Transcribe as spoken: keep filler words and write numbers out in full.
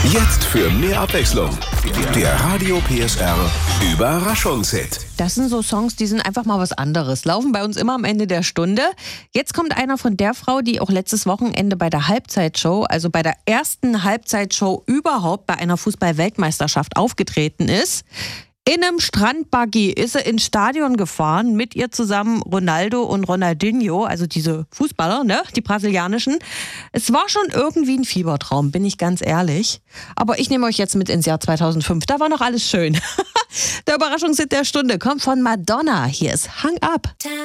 Jetzt für mehr Abwechslung. Der Radio P S R Überraschungshit. Das sind so Songs, die sind einfach mal was anderes. Laufen bei uns immer am Ende der Stunde. Jetzt kommt einer von der Frau, die auch letztes Wochenende bei der Halbzeitshow, also bei der ersten Halbzeitshow überhaupt bei einer Fußball-Weltmeisterschaft aufgetreten ist. In einem Strandbuggy ist sie ins Stadion gefahren, mit ihr zusammen Ronaldo und Ronaldinho, also diese Fußballer, ne, die brasilianischen. Es war schon irgendwie ein Fiebertraum, bin ich ganz ehrlich. Aber ich nehme euch jetzt mit ins Jahr zweitausendfünf, da war noch alles schön. Der Überraschungshit der Stunde kommt von Madonna. Hier ist Hung Up.